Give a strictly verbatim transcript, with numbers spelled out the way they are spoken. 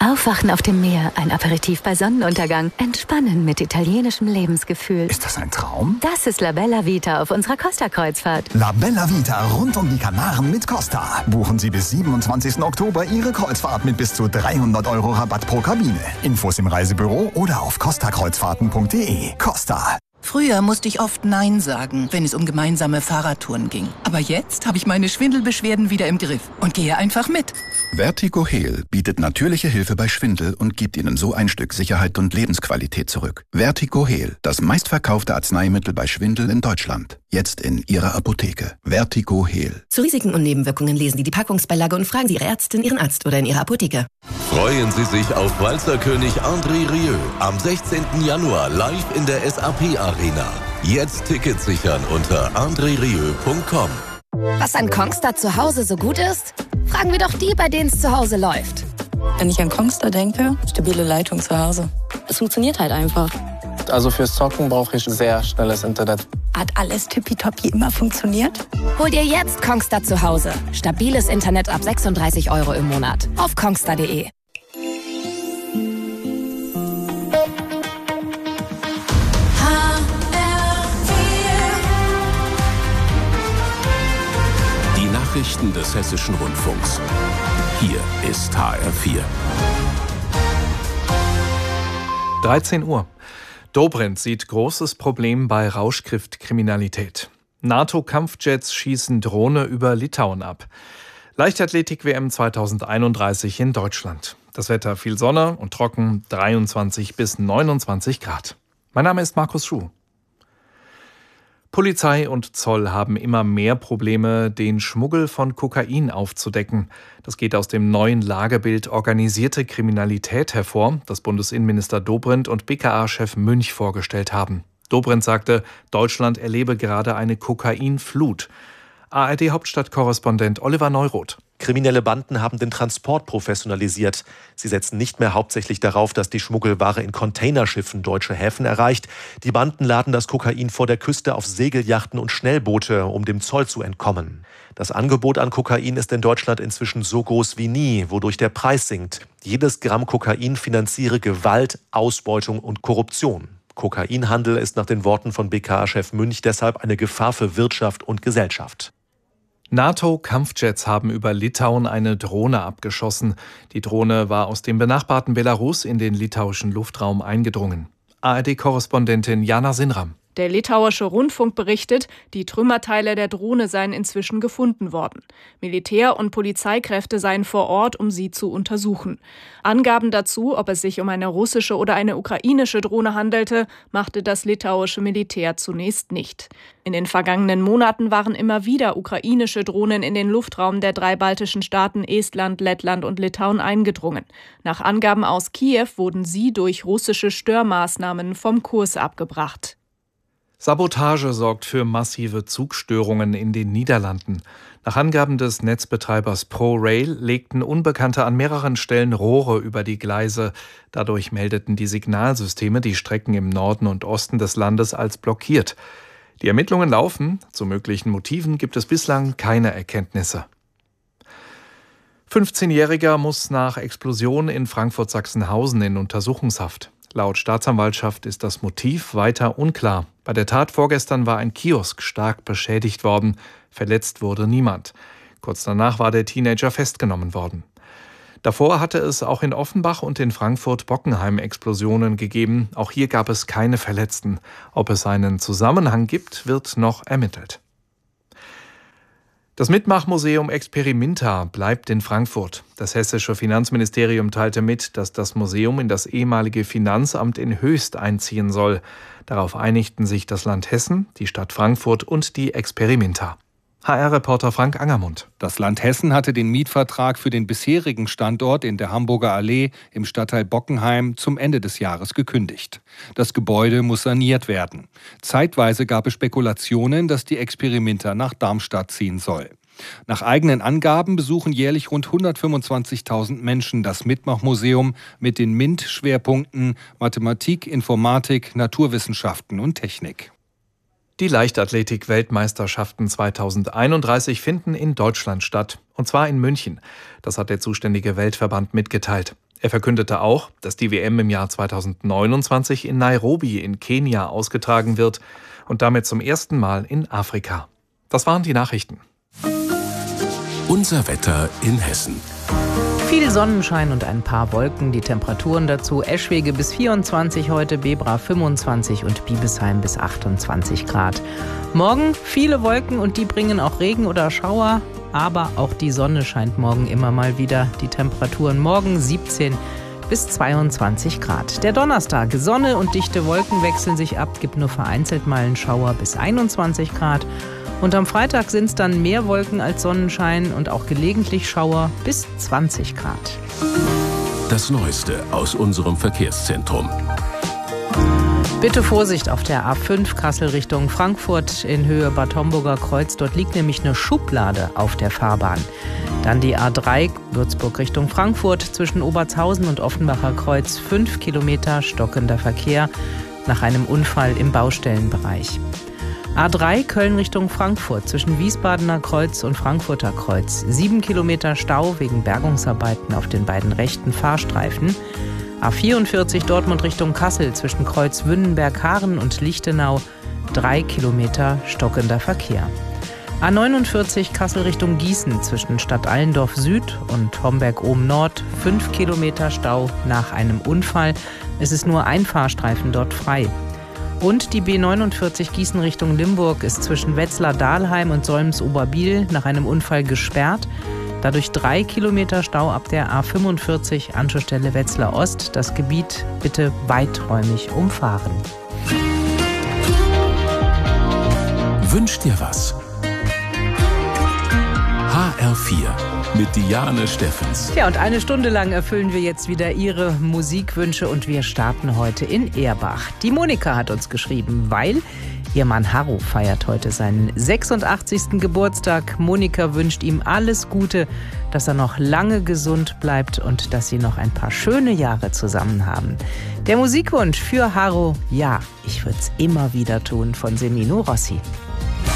Aufwachen auf dem Meer, ein Aperitif bei Sonnenuntergang, entspannen mit italienischem Lebensgefühl. Ist das ein Traum? Das ist La Bella Vita auf unserer Costa-Kreuzfahrt. La Bella Vita rund um die Kanaren mit Costa. Buchen Sie bis siebenundzwanzigsten Oktober Ihre Kreuzfahrt mit bis zu dreihundert Euro Rabatt pro Kabine. Infos im Reisebüro oder auf costa kreuzfahrten punkt de. Costa. Früher musste ich oft Nein sagen, wenn es um gemeinsame Fahrradtouren ging. Aber jetzt habe ich meine Schwindelbeschwerden wieder im Griff und gehe einfach mit. Vertigo Heal bietet natürliche Hilfe bei Schwindel und gibt Ihnen so ein Stück Sicherheit und Lebensqualität zurück. Vertigo Heal, das meistverkaufte Arzneimittel bei Schwindel in Deutschland. Jetzt in Ihrer Apotheke. Vertigo Heal. Zu Risiken und Nebenwirkungen lesen Sie die Packungsbeilage und fragen Sie Ihre Ärztin, Ihren Arzt oder in Ihrer Apotheke. Freuen Sie sich auf Walzerkönig André Rieu am sechzehnten Januar live in der S A P Arena. Jetzt Tickets sichern unter andre rieu punkt com. Was an Kongstar zu Hause so gut ist? Fragen wir doch die, bei denen es zu Hause läuft. Wenn ich an Kongstar denke, stabile Leitung zu Hause. Es funktioniert halt einfach. Also fürs Zocken brauche ich sehr schnelles Internet. Hat alles tippitoppi immer funktioniert? Hol dir jetzt Kongstar zu Hause. Stabiles Internet ab sechsunddreißig Euro im Monat. Auf kongstar punkt de. Nachrichten des Hessischen Rundfunks. Hier ist H R vier. dreizehn Uhr. Dobrindt sieht großes Problem bei Rauschgiftkriminalität. NATO-Kampfjets schießen Drohne über Litauen ab. Leichtathletik-W M zweitausendeinunddreißig in Deutschland. Das Wetter viel Sonne und trocken, dreiundzwanzig bis neunundzwanzig Grad. Mein Name ist Markus Schuh. Polizei und Zoll haben immer mehr Probleme, den Schmuggel von Kokain aufzudecken. Das geht aus dem neuen Lagebild Organisierte Kriminalität hervor, das Bundesinnenminister Dobrindt und B K A-Chef Münch vorgestellt haben. Dobrindt sagte, Deutschland erlebe gerade eine Kokainflut. A R D-Hauptstadtkorrespondent Oliver Neuroth. Kriminelle Banden haben den Transport professionalisiert. Sie setzen nicht mehr hauptsächlich darauf, dass die Schmuggelware in Containerschiffen deutsche Häfen erreicht. Die Banden laden das Kokain vor der Küste auf Segelyachten und Schnellboote, um dem Zoll zu entkommen. Das Angebot an Kokain ist in Deutschland inzwischen so groß wie nie, wodurch der Preis sinkt. Jedes Gramm Kokain finanziere Gewalt, Ausbeutung und Korruption. Kokainhandel ist nach den Worten von B K A-Chef Münch deshalb eine Gefahr für Wirtschaft und Gesellschaft. NATO-Kampfjets haben über Litauen eine Drohne abgeschossen. Die Drohne war aus dem benachbarten Belarus in den litauischen Luftraum eingedrungen. A R D-Korrespondentin Jana Sinram. Der litauische Rundfunk berichtet, die Trümmerteile der Drohne seien inzwischen gefunden worden. Militär- und Polizeikräfte seien vor Ort, um sie zu untersuchen. Angaben dazu, ob es sich um eine russische oder eine ukrainische Drohne handelte, machte das litauische Militär zunächst nicht. In den vergangenen Monaten waren immer wieder ukrainische Drohnen in den Luftraum der drei baltischen Staaten Estland, Lettland und Litauen eingedrungen. Nach Angaben aus Kiew wurden sie durch russische Störmaßnahmen vom Kurs abgebracht. Sabotage sorgt für massive Zugstörungen in den Niederlanden. Nach Angaben des Netzbetreibers ProRail legten Unbekannte an mehreren Stellen Rohre über die Gleise. Dadurch meldeten die Signalsysteme die Strecken im Norden und Osten des Landes als blockiert. Die Ermittlungen laufen. Zu möglichen Motiven gibt es bislang keine Erkenntnisse. fünfzehnjähriger muss nach Explosion in Frankfurt-Sachsenhausen in Untersuchungshaft. Laut Staatsanwaltschaft ist das Motiv weiter unklar. Bei der Tat vorgestern war ein Kiosk stark beschädigt worden. Verletzt wurde niemand. Kurz danach war der Teenager festgenommen worden. Davor hatte es auch in Offenbach und in Frankfurt-Bockenheim Explosionen gegeben. Auch hier gab es keine Verletzten. Ob es einen Zusammenhang gibt, wird noch ermittelt. Das Mitmachmuseum Experimenta bleibt in Frankfurt. Das hessische Finanzministerium teilte mit, dass das Museum in das ehemalige Finanzamt in Höchst einziehen soll. Darauf einigten sich das Land Hessen, die Stadt Frankfurt und die Experimenta. H R-Reporter Frank Angermund. Das Land Hessen hatte den Mietvertrag für den bisherigen Standort in der Hamburger Allee im Stadtteil Bockenheim zum Ende des Jahres gekündigt. Das Gebäude muss saniert werden. Zeitweise gab es Spekulationen, dass die Experimenta nach Darmstadt ziehen soll. Nach eigenen Angaben besuchen jährlich rund hundertfünfundzwanzigtausend Menschen das Mitmachmuseum mit den MINT-Schwerpunkten Mathematik, Informatik, Naturwissenschaften und Technik. Die Leichtathletik-Weltmeisterschaften zweitausendeinunddreißig finden in Deutschland statt, und zwar in München. Das hat der zuständige Weltverband mitgeteilt. Er verkündete auch, dass die W M im Jahr zweitausendneunundzwanzig in Nairobi in Kenia ausgetragen wird und damit zum ersten Mal in Afrika. Das waren die Nachrichten. Unser Wetter in Hessen. Viel Sonnenschein und ein paar Wolken. Die Temperaturen dazu: Eschwege bis vierundzwanzig heute, Bebra fünfundzwanzig und Biebesheim bis achtundzwanzig Grad. Morgen viele Wolken und die bringen auch Regen oder Schauer. Aber auch die Sonne scheint morgen immer mal wieder. Die Temperaturen morgen siebzehn bis zweiundzwanzig Grad. Der Donnerstag: Sonne und dichte Wolken wechseln sich ab. Gibt nur vereinzelt mal einen Schauer bis einundzwanzig Grad. Und am Freitag sind es dann mehr Wolken als Sonnenschein und auch gelegentlich Schauer bis zwanzig Grad. Das Neueste aus unserem Verkehrszentrum. Bitte Vorsicht auf der A fünf Kassel Richtung Frankfurt in Höhe Bad Homburger Kreuz. Dort liegt nämlich eine Schublade auf der Fahrbahn. Dann die A drei Würzburg Richtung Frankfurt zwischen Obertshausen und Offenbacher Kreuz. Fünf Kilometer stockender Verkehr nach einem Unfall im Baustellenbereich. A drei Köln Richtung Frankfurt zwischen Wiesbadener Kreuz und Frankfurter Kreuz. Sieben Kilometer Stau wegen Bergungsarbeiten auf den beiden rechten Fahrstreifen. A vierundvierzig Dortmund Richtung Kassel zwischen Kreuz Wünnenberg-Haaren und Lichtenau. Drei Kilometer stockender Verkehr. A neunundvierzig Kassel Richtung Gießen zwischen Stadt Allendorf Süd und Homberg-Ohm-Nord. Fünf Kilometer Stau nach einem Unfall. Es ist nur ein Fahrstreifen dort frei. Und die B neunundvierzig Gießen Richtung Limburg ist zwischen Wetzlar-Dahlheim und Solms-Oberbiel nach einem Unfall gesperrt. Dadurch drei Kilometer Stau ab der A fünfundvierzig Anschlussstelle Wetzlar Ost. Das Gebiet bitte weiträumig umfahren. Wünsch dir was? H R vier mit Diane Steffens. Ja, und eine Stunde lang erfüllen wir jetzt wieder Ihre Musikwünsche und wir starten heute in Erbach. Die Monika hat uns geschrieben, weil ihr Mann Harro feiert heute seinen sechsundachtzigsten Geburtstag. Monika wünscht ihm alles Gute, dass er noch lange gesund bleibt und dass sie noch ein paar schöne Jahre zusammen haben. Der Musikwunsch für Harro, ja, ich würde es immer wieder tun, von Semino Rossi.